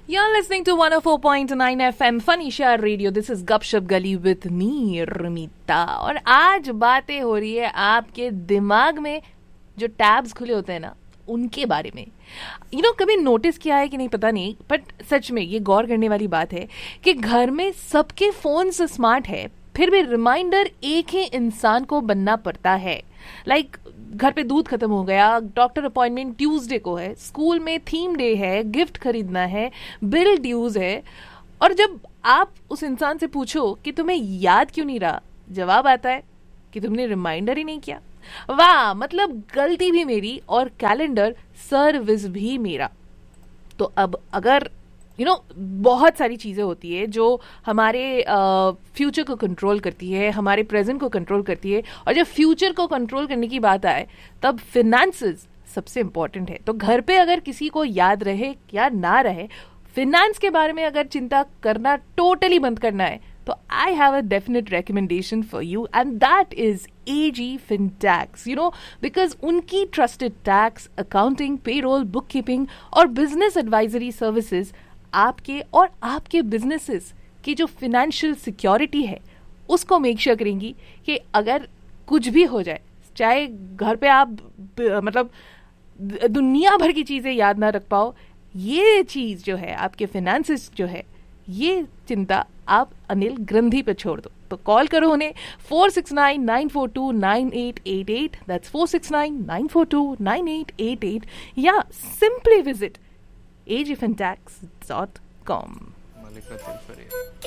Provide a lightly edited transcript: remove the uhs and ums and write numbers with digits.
You're listening to 104.9 FM Fanisha Radio. This is Gupshup Gali with me, Ramita. और आज बातें हो रही है आपके दिमाग में जो टैब्स खुले होते हैं ना, उनके बारे में. कभी नोटिस किया है कि नहीं पता नहीं, बट सच में ये गौर करने वाली बात है कि घर में सबके फोन स्मार्ट है, फिर भी रिमाइंडर एक ही इंसान को बनना पड़ता है. लाइक घर पे दूध खत्म हो गया, डॉक्टर अपॉइंटमेंट ट्यूसडे को है, स्कूल में थीम डे है, गिफ्ट खरीदना है, बिल ड्यूज है. और जब आप उस इंसान से पूछो कि तुम्हें याद क्यों नहीं रहा, जवाब आता है कि तुमने रिमाइंडर ही नहीं किया. वाह, मतलब गलती भी मेरी और कैलेंडर सर्विस भी मेरा. तो अब अगर बहुत सारी चीज़ें होती है जो हमारे फ्यूचर को कंट्रोल करती है, हमारे प्रेजेंट को कंट्रोल करती है, और जब फ्यूचर को कंट्रोल करने की बात आए तब फिनेंसेस सबसे इम्पॉर्टेंट है. तो घर पे अगर किसी को याद रहे या ना रहे, फिनेंस के बारे में अगर चिंता करना टोटली बंद करना है, तो I have a definite recommendation for you, and that is AG FinTax. Because उनकी trusted tax, accounting, payroll, book keeping और बिजनेस एडवाइजरी सर्विसेज आपके और आपके बिजनेसेस की जो फाइनेंशियल सिक्योरिटी है उसको मेक श्योर करेंगी कि अगर कुछ भी हो जाए, चाहे घर पे आप मतलब दुनिया भर की चीज़ें याद ना रख पाओ, ये चीज़ जो है आपके फाइनेंसेस जो है, ये चिंता आप अनिल ग्रंथि पे छोड़ दो. तो कॉल करो उन्हें 469-942-9888. दैट्स 469-942-9888, या सिंपली विजिट agfintax.com.